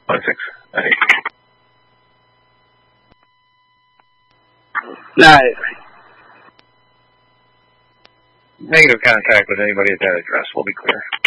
Nice. Negative contact with anybody at that address. We'll be clear.